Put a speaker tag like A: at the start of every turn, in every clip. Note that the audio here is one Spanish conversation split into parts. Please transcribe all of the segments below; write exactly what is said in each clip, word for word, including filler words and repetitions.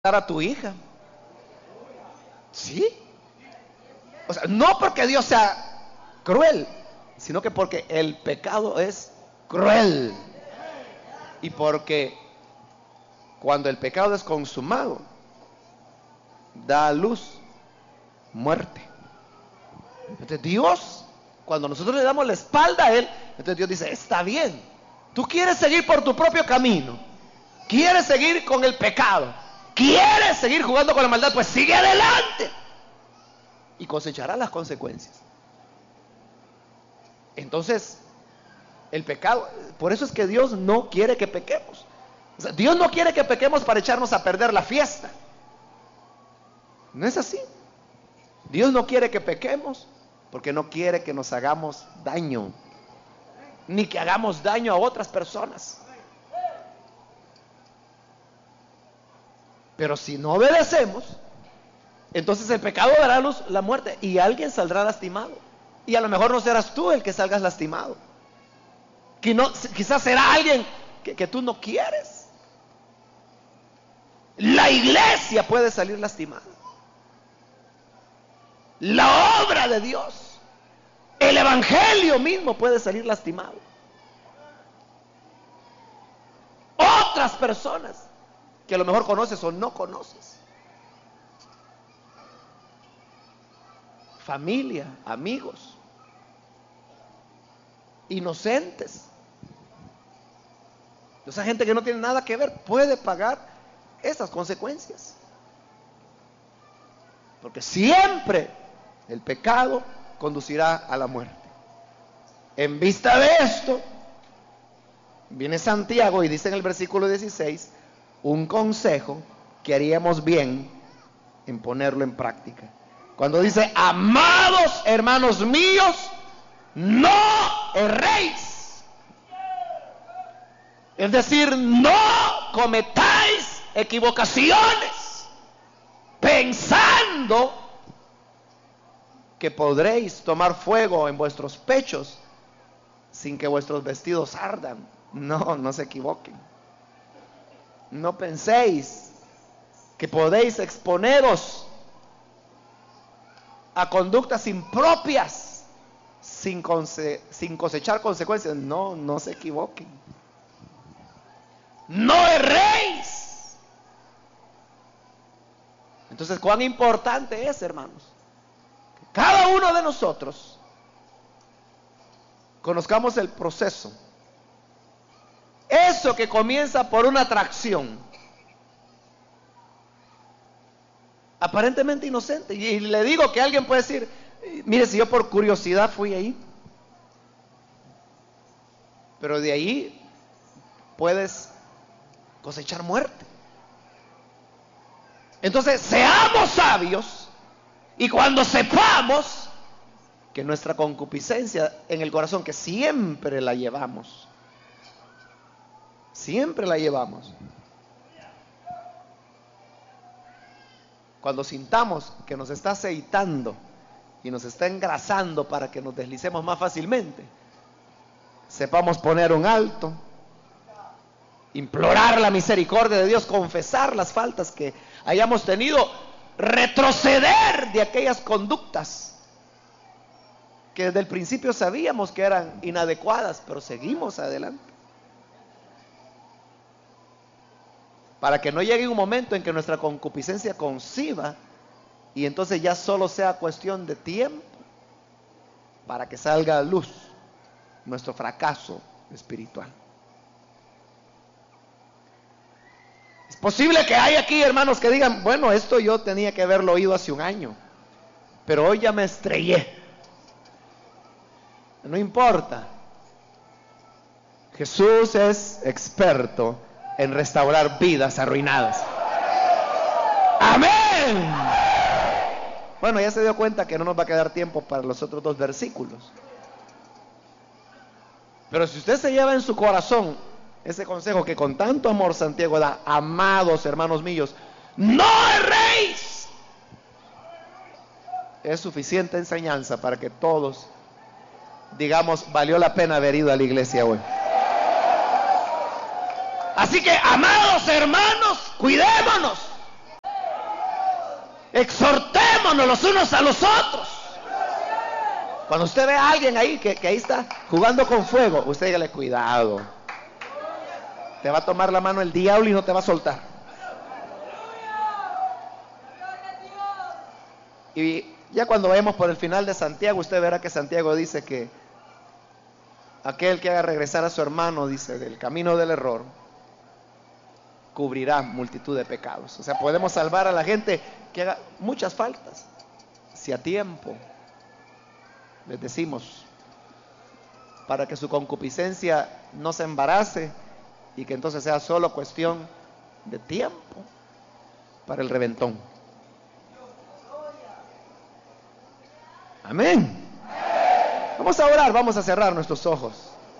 A: a tu hija. ¿Sí? O sea, no porque Dios sea cruel, sino que porque el pecado es cruel. Y porque cuando el pecado es consumado, da a luz muerte. Entonces Dios, cuando nosotros le damos la espalda a Él, entonces Dios dice, está bien, tú quieres seguir por tu propio camino, quieres seguir con el pecado, quieres seguir jugando con la maldad, pues sigue adelante y cosecharás las consecuencias. Entonces, el pecado, por eso es que Dios no quiere que pequemos. O sea, Dios no quiere que pequemos para echarnos a perder la fiesta. No es así. Dios no quiere que pequemos porque no quiere que nos hagamos daño, ni que hagamos daño a otras personas. Pero si no obedecemos, entonces el pecado dará a luz la muerte y alguien saldrá lastimado. Y a lo mejor no serás tú el que salgas lastimado. Que no, quizás será alguien que, que tú no quieres. La iglesia puede salir lastimada. La obra de Dios, el evangelio mismo puede salir lastimado. Otras personas que a lo mejor conoces o no conoces. Familia, amigos, inocentes. Esa gente que no tiene nada que ver puede pagar esas consecuencias. Porque siempre el pecado conducirá a la muerte. En vista de esto, viene Santiago y dice en el versículo dieciséis, un consejo que haríamos bien en ponerlo en práctica. Cuando dice, amados hermanos míos, no erréis. Es decir, no cometáis equivocaciones pensando que podréis tomar fuego en vuestros pechos sin que vuestros vestidos ardan. No, no se equivoquen. No penséis que podéis exponeros a conductas impropias sin, conse sin cosechar consecuencias. No, no se equivoquen. No erréis. Entonces, ¿cuán importante es, hermanos? Que cada uno de nosotros conozcamos el proceso. Eso que comienza por una atracción aparentemente inocente. Y le digo que alguien puede decir, mire, si yo por curiosidad fui ahí. Pero de ahí puedes cosechar muerte. Entonces, seamos sabios y cuando sepamos que nuestra concupiscencia en el corazón, que siempre la llevamos, siempre la llevamos, cuando sintamos que nos está aceitando y nos está engrasando para que nos deslicemos más fácilmente, sepamos poner un alto, implorar la misericordia de Dios, confesar las faltas que hayamos tenido, retroceder de aquellas conductas que desde el principio sabíamos que eran inadecuadas, pero seguimos adelante. Para que no llegue un momento en que nuestra concupiscencia conciba y entonces ya solo sea cuestión de tiempo para que salga a luz nuestro fracaso espiritual. Es posible que hay aquí hermanos que digan, bueno, esto yo tenía que haberlo oído hace un año, pero hoy ya me estrellé. No importa. Jesús es experto en restaurar vidas arruinadas. Amén. Bueno, ya se dio cuenta que no nos va a quedar tiempo para los otros dos versículos. Pero si usted se lleva en su corazón ese consejo que con tanto amor Santiago da, amados hermanos míos, no erréis, es suficiente enseñanza para que todos digamos, valió la pena haber ido a la iglesia hoy. Así que, amados hermanos, cuidémonos. Exhortémonos los unos a los otros. Cuando usted ve a alguien ahí que, que ahí está jugando con fuego, usted dígale: cuidado, te va a tomar la mano el diablo y no te va a soltar. Y ya cuando vayamos por el final de Santiago, usted verá que Santiago dice que aquel que haga regresar a su hermano, dice, del camino del error, cubrirá multitud de pecados. O sea, podemos salvar a la gente que haga muchas faltas, si a tiempo les decimos, para que su concupiscencia no se embarace y que entonces sea solo cuestión de tiempo para el reventón. Amén. Vamos a orar, vamos a cerrar nuestros ojos.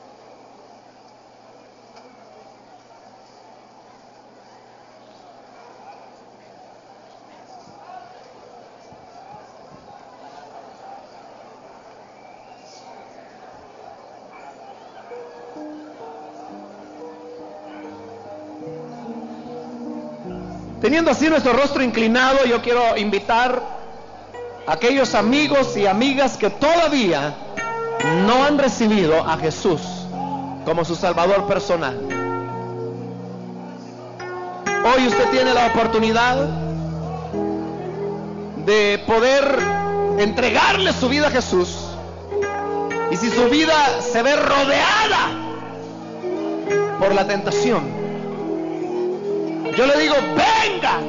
A: Teniendo así nuestro rostro inclinado, yo quiero invitar a aquellos amigos y amigas que todavía no han recibido a Jesús como su Salvador personal. Hoy usted tiene la oportunidad de poder entregarle su vida a Jesús. Y si su vida se ve rodeada por la tentación, yo le digo: venga,